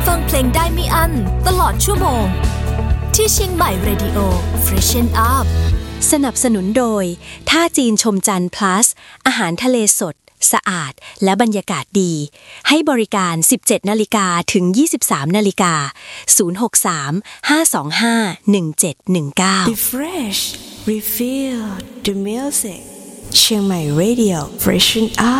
ฟังเพลงได้ไม่อั้นตลอดชั่วโมงที่เชียงใหม่เรดิโอ Freshen Up สนับสนุนโดยท่าจีนชมจันทร์ plus อาหารทะเลสดสะอาดและบรรยากาศดีให้บริการ 17:00 นถึง 23:00 น063-525-1719 Refresh, refill the music. Chiang Mai Radio, Freshen Up.